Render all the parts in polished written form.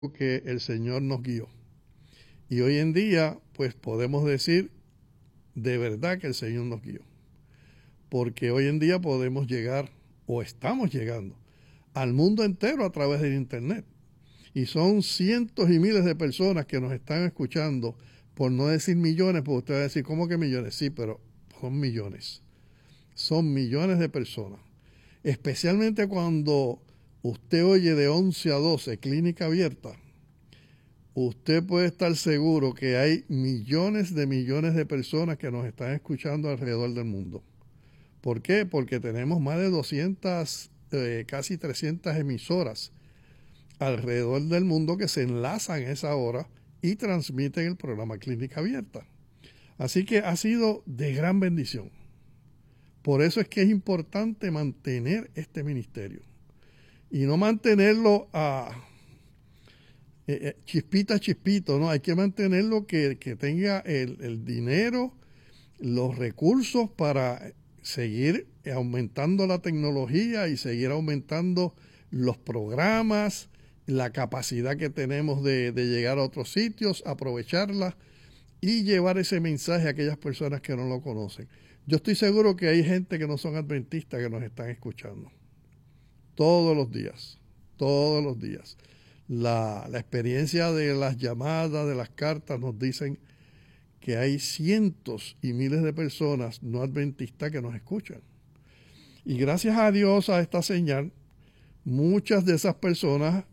que el Señor nos guió. Y hoy en día, pues podemos decir de verdad que el Señor nos guió. Porque hoy en día podemos llegar, o estamos llegando, al mundo entero a través del Internet. Y son cientos y miles de personas que nos están escuchando, por no decir millones, porque usted va a decir, ¿cómo que millones? Sí, pero son millones. Son millones de personas. Especialmente cuando usted oye de 11 a 12 Clínica Abierta, usted puede estar seguro que hay millones de personas que nos están escuchando alrededor del mundo. ¿Por qué? Porque tenemos más de 200, casi 300 emisoras alrededor del mundo que se enlazan a esa hora y transmiten el programa Clínica Abierta. Así que ha sido de gran bendición. Por eso es que es importante mantener este ministerio y no mantenerlo a chispita a chispito, ¿no? Hay que mantenerlo que tenga el dinero, los recursos para seguir aumentando la tecnología y seguir aumentando los programas, la capacidad que tenemos de llegar a otros sitios, aprovecharla y llevar ese mensaje a aquellas personas que no lo conocen. Yo estoy seguro que hay gente que no son adventistas que nos están escuchando. Todos los días, todos los días. La experiencia de las llamadas, de las cartas, nos dicen que hay cientos y miles de personas no adventistas que nos escuchan. Y gracias a Dios, a esta señal, muchas de esas personas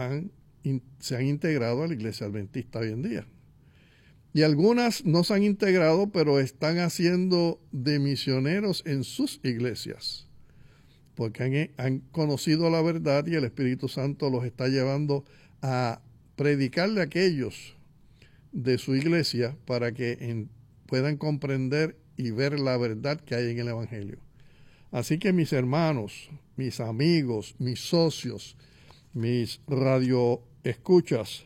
se han integrado a la iglesia adventista hoy en día. Y algunas no se han integrado, pero están haciendo de misioneros en sus iglesias, porque han conocido la verdad y el Espíritu Santo los está llevando a predicarle a aquellos de su iglesia para que puedan comprender y ver la verdad que hay en el Evangelio. Así que mis hermanos, mis amigos, mis socios, mis radioescuchas,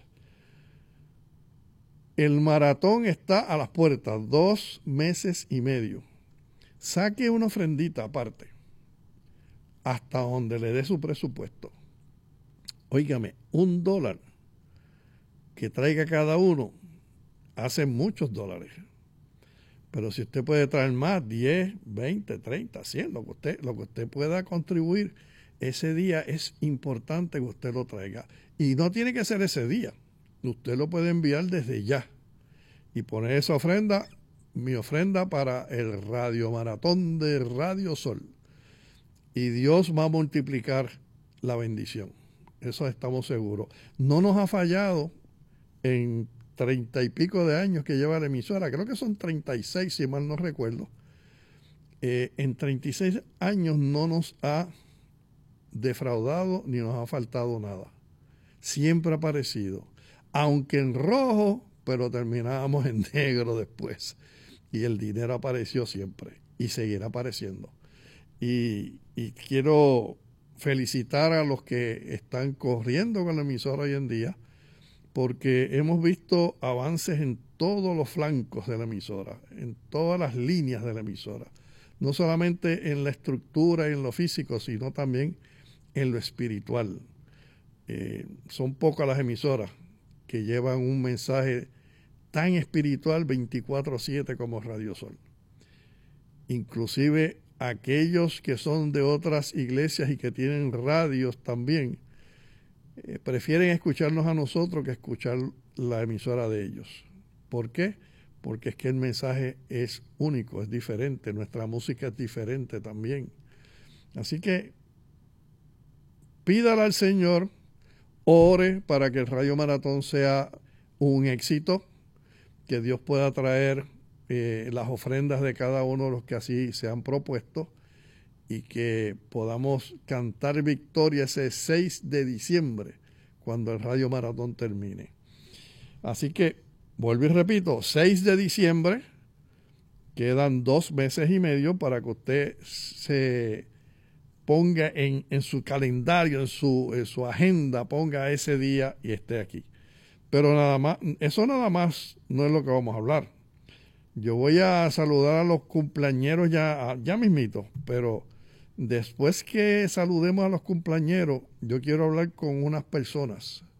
el maratón está a las puertas, 2 meses y medio. Saque una ofrendita aparte, hasta donde le dé su presupuesto. Óigame, $1 que traiga cada uno hace muchos dólares. Pero si usted puede traer más, 10, 20, 30, 100, lo que usted pueda contribuir ese día, es importante que usted lo traiga. Y no tiene que ser ese día. Usted lo puede enviar desde ya y poner esa ofrenda, mi ofrenda para el Radio Maratón de Radio Sol. Y Dios va a multiplicar la bendición. Eso estamos seguros. No nos ha fallado en 30 y pico de años que lleva la emisora. Creo que son 36, si mal no recuerdo. En 36 años no nos ha defraudado ni nos ha faltado nada. Siempre ha aparecido. Aunque en rojo, pero terminábamos en negro después. Y el dinero apareció siempre y seguirá apareciendo. Y quiero felicitar a los que están corriendo con la emisora hoy en día, porque hemos visto avances en todos los flancos de la emisora, en todas las líneas de la emisora. No solamente en la estructura y en lo físico, sino también en lo espiritual. Son pocas las emisoras que llevan un mensaje tan espiritual 24/7 como Radio Sol. Inclusive aquellos que son de otras iglesias y que tienen radios también, prefieren escucharnos a nosotros que escuchar la emisora de ellos. ¿Por qué? Porque es que el mensaje es único, es diferente, nuestra música es diferente también. Así que pídale al Señor, ore para que el Radio Maratón sea un éxito, que Dios pueda traer las ofrendas de cada uno de los que así se han propuesto y que podamos cantar victoria ese 6 de diciembre cuando el Radio Maratón termine. Así que, vuelvo y repito, 6 de diciembre, quedan 2 meses y medio para que usted se ponga en su calendario, en su agenda, ponga ese día y esté aquí. Pero eso nada más no es lo que vamos a hablar. Yo voy a saludar a los cumpleañeros ya mismito, pero después que saludemos a los cumpleañeros, yo quiero hablar con unas personas